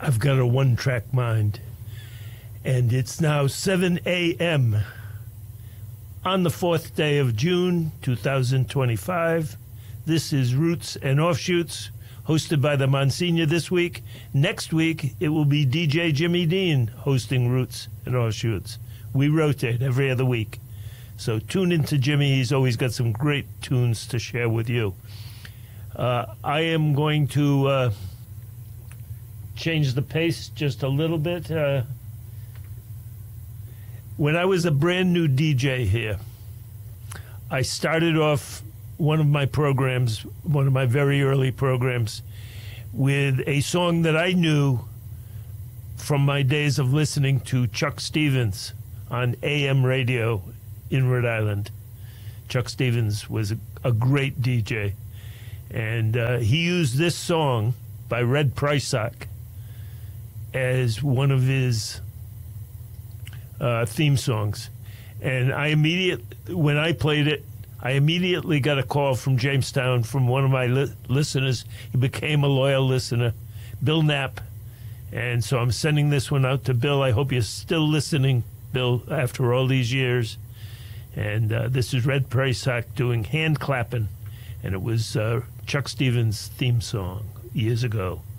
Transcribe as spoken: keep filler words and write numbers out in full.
I've got a one-track mind. And it's now seven a.m. on the fourth day of June, two thousand twenty-five. This is Roots and Offshoots, hosted by the Monsignor this week. Next week, it will be D J Jimmy Dean hosting Roots and Offshoots. We rotate every other week. So tune into Jimmy. He's always got some great tunes to share with you. Uh, I am going to uh, change the pace just a little bit. Uh, when I was a brand new D J here, I started off one of my programs, one of my very early programs, with a song that I knew from my days of listening to Chuck Stevens on A M radio in Rhode Island. Chuck Stevens was a, a great D J. And uh, he used this song by Red Prysock as one of his uh, theme songs. And I immediately, when I played it, I immediately got a call from Jamestown from one of my li- listeners. He became a loyal listener, Bill Knapp. And so I'm sending this one out to Bill. I hope you're still listening, Bill, after all these years. And uh, this is Red Prysock doing Hand Clappin'. And it was uh, Chuck Stevens' theme song years ago.